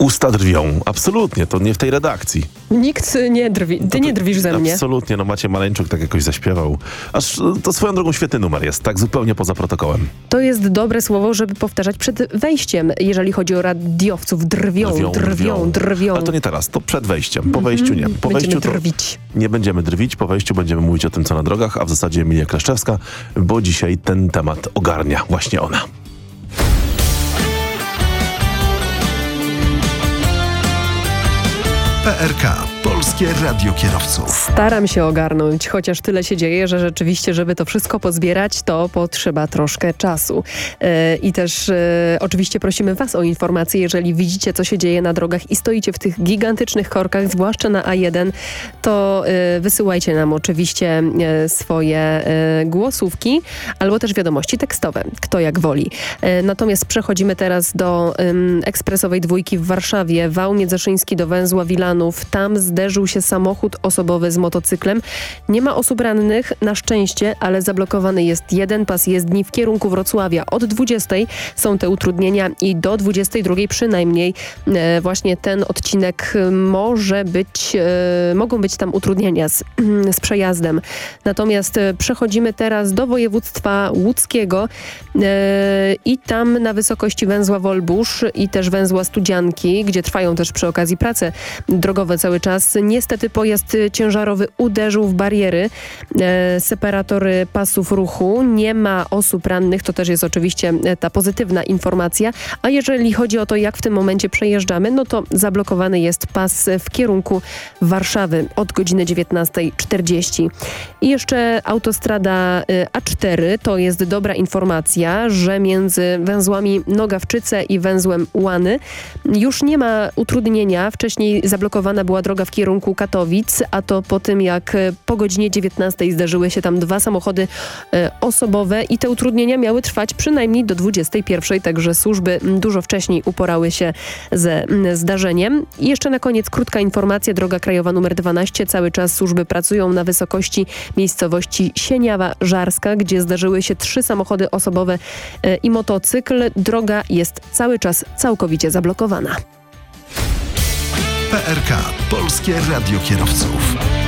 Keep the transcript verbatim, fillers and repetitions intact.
Usta drwią. Absolutnie, to nie w tej redakcji. Nikt nie drwi. Ty to, nie drwisz ze mnie. Absolutnie, no Maciej Maleńczuk tak jakoś zaśpiewał. Aż to swoją drogą świetny numer jest, tak zupełnie poza protokołem. To jest dobre słowo, żeby powtarzać przed wejściem, jeżeli chodzi o radiowców. Drwią, drwią, drwią. drwią. drwią. Ale to nie teraz, to przed wejściem. Po wejściu nie. Po będziemy wejściu to drwić. Nie będziemy drwić, po wejściu będziemy mówić o tym, co na drogach, a w zasadzie Emilia Kleszczewska, bo dzisiaj ten temat ogarnia właśnie ona. P R K. Polskie Radio Kierowców. Staram się ogarnąć, chociaż tyle się dzieje, że rzeczywiście, żeby to wszystko pozbierać, to potrzeba troszkę czasu. Yy, I też yy, oczywiście prosimy Was o informacje, jeżeli widzicie, co się dzieje na drogach i stoicie w tych gigantycznych korkach, zwłaszcza na A jeden, to yy, wysyłajcie nam oczywiście yy, swoje yy, głosówki albo też wiadomości tekstowe, kto jak woli. Yy, natomiast przechodzimy teraz do yy, ekspresowej dwójki w Warszawie. Wał Międzyszyński do węzła Wilanów. Tam zderzył się samochód osobowy z motocyklem. Nie ma osób rannych, na szczęście, ale zablokowany jest jeden pas jezdni w kierunku Wrocławia. Od dwudziestej są te utrudnienia i do dwudziestej drugiej przynajmniej e, właśnie ten odcinek może być, e, mogą być tam utrudnienia z, z przejazdem. Natomiast e, przechodzimy teraz do województwa łódzkiego e, i tam na wysokości węzła Wolbusz i też węzła Studzianki, gdzie trwają też przy okazji prace drogowe cały czas. Niestety pojazd ciężarowy uderzył w bariery, e, separatory pasów ruchu. Nie ma osób rannych, to też jest oczywiście ta pozytywna informacja. A jeżeli chodzi o to, jak w tym momencie przejeżdżamy, no to zablokowany jest pas w kierunku Warszawy od godziny dziewiętnastej czterdzieści. I jeszcze autostrada A cztery, to jest dobra informacja, że między węzłami Nogawczyce i węzłem Łany już nie ma utrudnienia. Wcześniej zablokowana była droga w kierunku Katowic, a to po tym, jak po godzinie dziewiętnastej zderzyły się tam dwa samochody e, osobowe i te utrudnienia miały trwać przynajmniej do dwudziestej pierwszej, także służby dużo wcześniej uporały się ze m, zdarzeniem. I jeszcze na koniec krótka informacja, droga krajowa numer dwanaście, cały czas służby pracują na wysokości miejscowości Sieniawa-Żarska, gdzie zdarzyły się trzy samochody osobowe e, i motocykl. Droga jest cały czas całkowicie zablokowana. P R K. Polskie Radio Kierowców.